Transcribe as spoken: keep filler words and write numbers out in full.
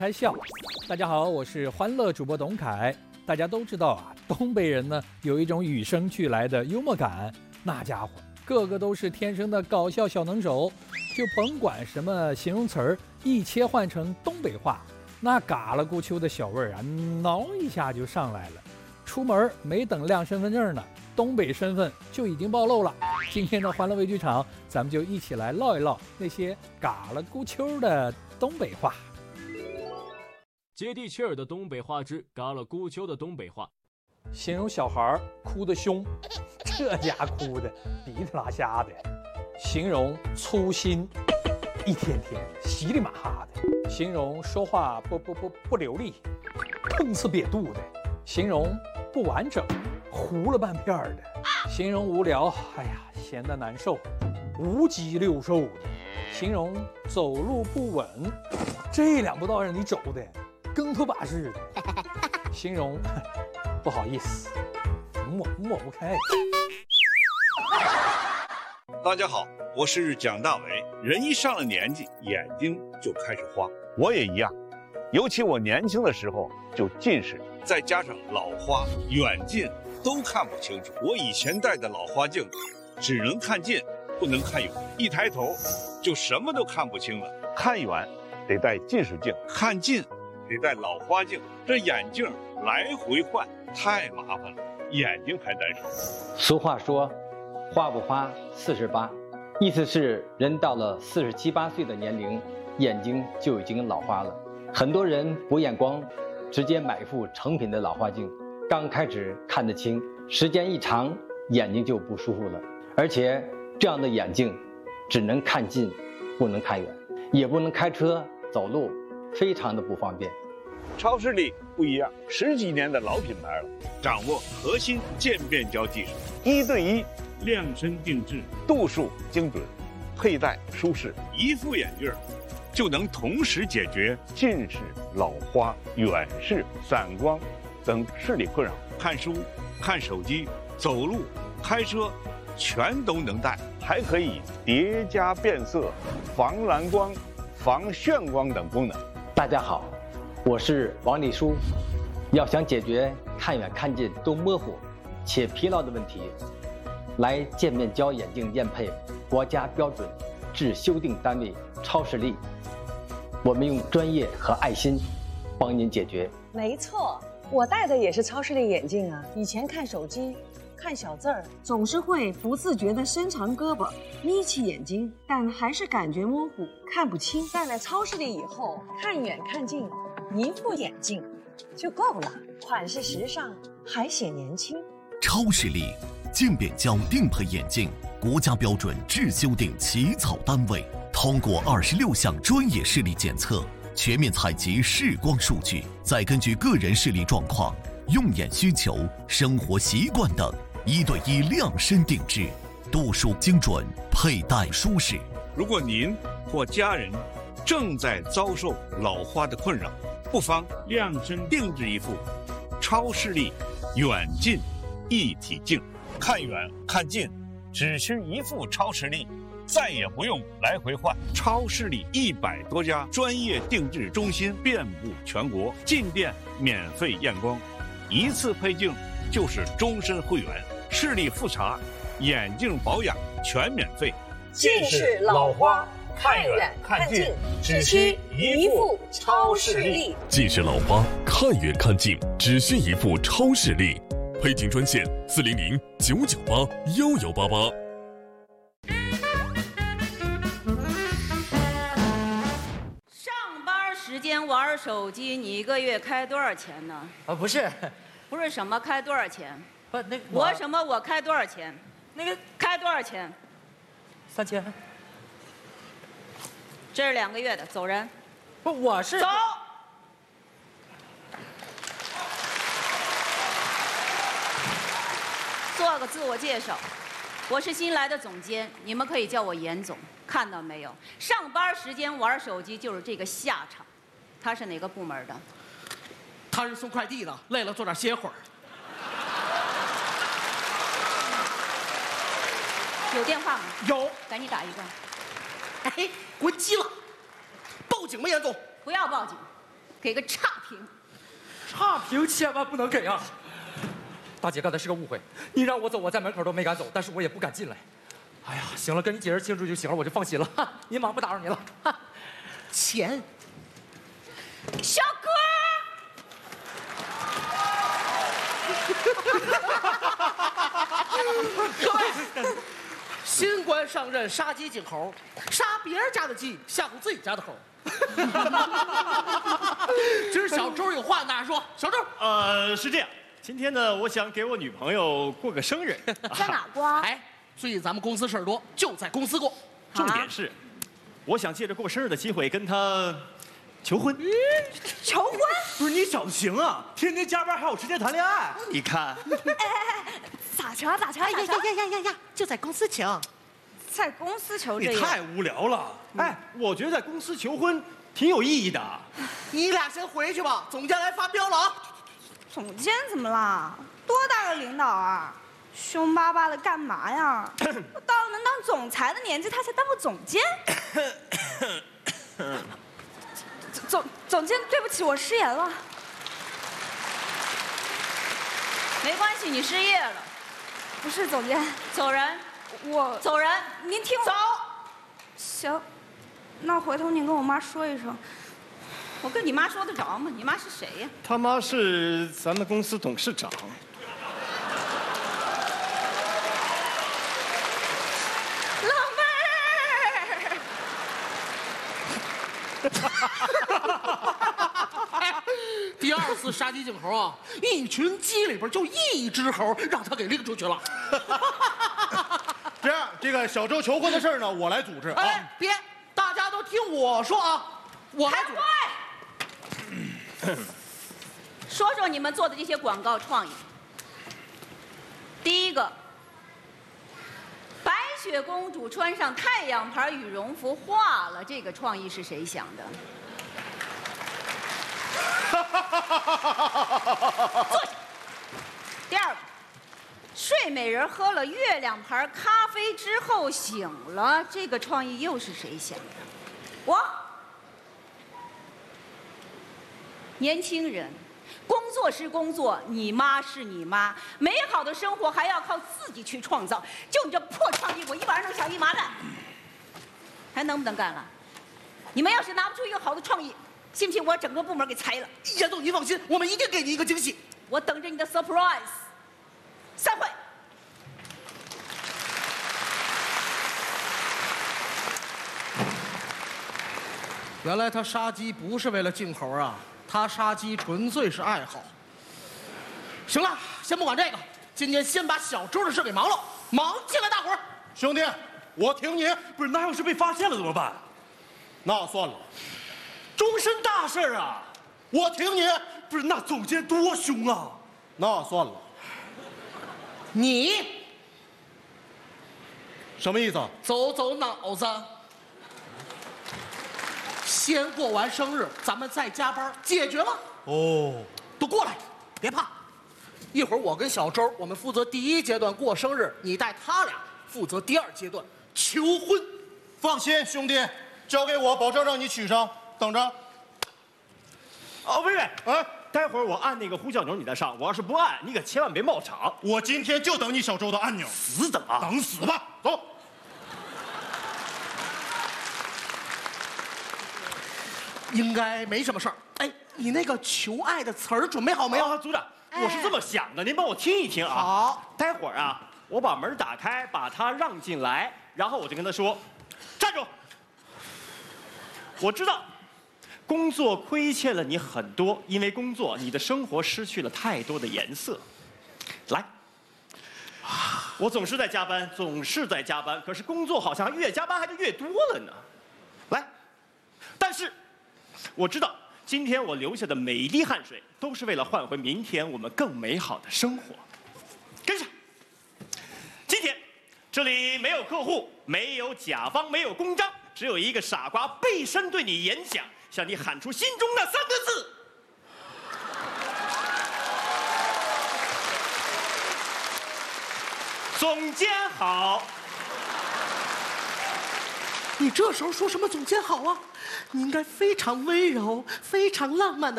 开笑，大家好，我是欢乐主播董凯。大家都知道啊，东北人呢有一种与生俱来的幽默感，那家伙个个都是天生的搞笑小能手，就甭管什么形容词儿，一切换成东北话，那嘎啦咕秋的小味儿啊，挠一下就上来了。出门没等亮身份证呢，东北身份就已经暴露了。今天的欢乐微剧场，咱们就一起来唠一唠那些嘎啦咕秋的东北话。 接地气儿的东北话之嘎啦咕秋的东北话， 形容小孩哭得凶，这家哭的鼻子拉瞎的；形容粗心，一天天稀里马哈的；形容说话不不不不流利，碰呲瘪肚的；形容不完整，糊了半片的；形容无聊，哎呀闲得难受，无鸡六兽的；形容走路不稳，这两步道让你走的跟头把式的；形容不好意思，抹抹不开。 大家好，我是蒋大为。人一上了年纪，眼睛就开始花，我也一样。尤其我年轻的时候就近视，再加上老花，远近都看不清楚。我以前戴的老花镜，只能看近，不能看远，一抬头就什么都看不清了。看远得戴近视镜，看近得戴老花镜，这眼镜来回换太麻烦了，眼睛还难受。 俗话说，花不花四十八，意思是人到了四十七八岁的年龄，眼睛就已经老花了。很多人补眼光，直接买一副成品的老花镜，刚开始看得清，时间一长，眼睛就不舒服了。而且这样的眼镜只能看近，不能看远，也不能开车走路，非常的不方便。 超视力不一样，十几年的老品牌了，掌握核心渐变焦技术，一对一量身定制，度数精准，佩戴舒适，一副眼镜就能同时解决近视、老花、远视、散光等视力困扰。看书、看手机、走路、开车，全都能戴，还可以叠加变色、防蓝光、防眩光等功能。 大家好，我是王立书。要想解决看远看近都模糊且疲劳的问题，来渐变焦眼镜验配国家标准至修订单位超视力，我们用专业和爱心帮您解决。 没错，我戴的也是超视力眼镜啊。以前看手机看小字儿，总是会不自觉地伸长胳膊眯起眼睛，但还是感觉模糊看不清。戴了超视力以后，看远看近一副眼镜就够了，款式时尚还显年轻。 超视力渐变焦定配眼镜，国家标准至修订起草单位，通过二十六项专业视力检测，全面采集视光数据，再根据个人视力状况、用眼需求、生活习惯等，一对一量身定制，度数精准，佩戴舒适。 如果您或家人正在遭受老花的困扰，不妨量身定制一副超视力远近一体镜，看远看近只需一副超视力，再也不用来回换。超视力一百多家专业定制中心遍布全国，进店免费验光，一次配镜就是终身会员，视力复查、眼镜保养全免费。 近视老花看远看近只需一副超视力。 近视老花看远看近只需一副超视力，配镜专线四零零九九八幺幺八八。 上班时间玩手机，你一个月开多少钱呢？ 啊，不是， 不是什么开多少钱？ 不，那个我什么我开多少钱？ 那个开多少钱？ 三千。 这是两个月的，走人。 不，我是走。做个自我介绍，我是新来的总监，你们可以叫我严总。看到没有？上班时间玩手机就是这个下场。他是哪个部门的？ 他是送快递的，累了坐点歇会儿。 有电话吗？ 有， 赶紧打一个。 哎，关机了，报警吧，严总。 不要报警， 给个差评。 差评千万不能给啊！大姐，刚才是个误会，你让我走，我在门口都没敢走，但是我也不敢进来。哎呀，行了，跟你解释清楚就行了，我就放心了。哈，您忙，不打扰您了。哈， 钱， 小哥。 各位，新官上任，杀鸡儆猴，杀别人家的鸡，吓唬自己家的猴。今儿小周有话哪说？小周， 呃，是这样，今天呢，我想给我女朋友过个生日， 在哪过啊？ 哎，最近咱们公司事儿多，就在公司过。 重点是，我想借着过生日的机会跟她求婚。 嗯，求婚？ 不是你小子行啊，天天加班还有时间谈恋爱？你看， 哎哎哎，咋求啊？咋求啊？ 哎呀呀呀呀呀呀！就在公司求。 在公司求这个？ 你太无聊了。哎，我觉得在公司求婚挺有意义的。 你俩先回去吧，总监来发飙了啊！ 总监怎么啦？多大个领导啊？凶巴巴的干嘛呀？我到了能当总裁的年纪，他才当个总监。总总监，对不起，我失言了。 没关系，你失业了。 不是总监， 走人。 我走人。 您听我。 走。 行，那回头您跟我妈说一声。 我跟你妈说得着吗？你妈是谁呀？ 他妈是咱们公司董事长。 老妹儿。第二次杀鸡儆猴啊，一群鸡里边就一只猴，让他给拎出去了。 这样，这个小周求婚的事儿呢，我来组织啊。 哎，别，大家都听我说啊，我来组织。说说你们做的这些广告创意。第一个，白雪公主穿上太阳牌羽绒服化了，这个创意是谁想的？坐下。第二个，睡美人喝了月亮牌咖啡之后醒了，这个创意又是谁想的？我。年轻人，工作是工作，你妈是你妈，美好的生活还要靠自己去创造。就你这破创意，我一晚上能想一麻袋，还能不能干了？你们要是拿不出一个好的创意，信不信我整个部门给裁了？ 严总，您放心，我们一定给你一个惊喜。 我等着你的 surprise。散会。 原来他杀鸡不是为了敬猴啊，他杀鸡纯粹是爱好。行了，先不管这个，今天先把小周的事给忙了，忙进来，大伙儿。 兄弟，我挺你。 不是，那要是被发现了怎么办？ 那算了， 终身大事啊！ 我挺你。 不是，那总监多凶啊！ 那算了。 你什么意思？ 走走脑子。先过完生日，咱们再加班，解决了。 哦， 都过来，别怕。一会儿我跟小周，我们负责第一阶段过生日，你带他俩负责第二阶段求婚。 放心，兄弟，交给我，保证让你娶上。等着。 哦，喂喂，哎，待会儿我按那个呼叫钮，你再上。我要是不按，你可千万别冒场。 我今天就等你小周的按钮。 死等啊！ 等死吧，走。 应该没什么事儿。哎，你那个求爱的词儿准备好没有？ 啊，组长，我是这么想的，您帮我听一听啊。 好， 待会儿啊，我把门打开，把他让进来，然后我就跟他说：“站住！我知道，工作亏欠了你很多，因为工作，你的生活失去了太多的颜色。来，我总是在加班，总是在加班，可是工作好像越加班还就越多了呢。来，但是。”我知道，今天我流下的每一滴汗水，都是为了换回明天我们更美好的生活。跟上。今天，这里没有客户，没有甲方，没有公章，只有一个傻瓜背身对你演讲，向你喊出心中那三个字。总监好。 你这时候说什么总监好啊？你应该非常温柔、非常浪漫的。